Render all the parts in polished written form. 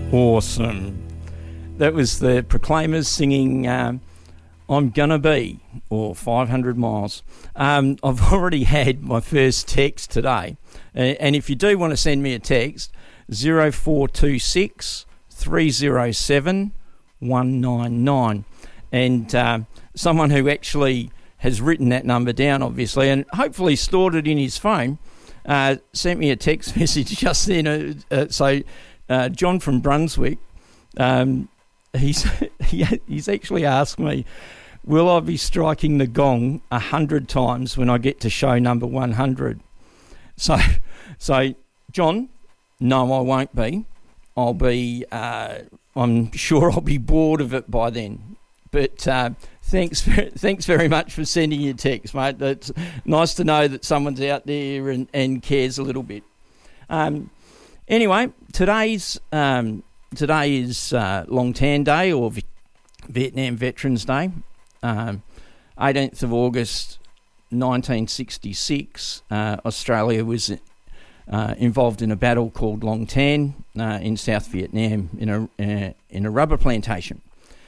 Awesome. That was the Proclaimers singing I'm Gonna Be, or 500 Miles. I've already had my first text today. And if you do want to send me a text, 0426 307 199. And someone who actually has written that number down, obviously, and hopefully stored it in his phone, sent me a text message just then. John from Brunswick, he's actually asked me, will I be striking the gong 100 times when I get to show number 100? So John, no, I won't be. I'm sure I'll be bored of it by then. But thanks very much for sending your text, mate. It's nice to know that someone's out there and cares a little bit. Anyway, today is Long Tan Day, or Vietnam Veterans Day. 18th of August 1966, Australia was involved in a battle called Long Tan in South Vietnam in a rubber plantation.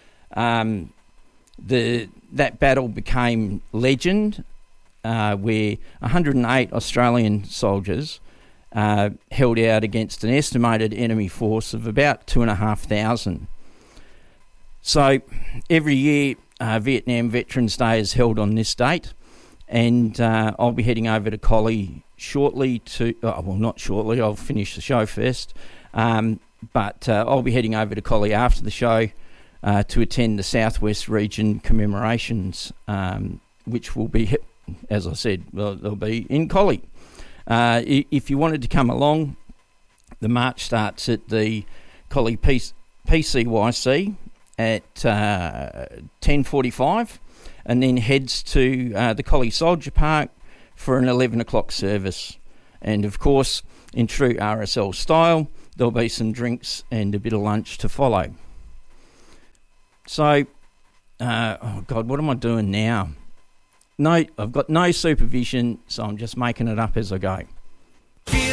That battle became legend, where 108 Australian soldiers held out against an estimated enemy force of about 2,500. So every year, Vietnam Veterans Day is held on this date, and I'll be heading over to Collie shortly not shortly, I'll finish the show first, but I'll be heading over to Collie after the show to attend the Southwest Region commemorations, which will be, as I said, they'll be in Collie. If you wanted to come along, the march starts at the Collie PCYC at 10:45, and then heads to the Collie Soldier Park for an 11 o'clock service. And of course, in true RSL style, there'll be some drinks and a bit of lunch to follow. So, oh God, what am I doing now? No, I've got no supervision, so I'm just making it up as I go.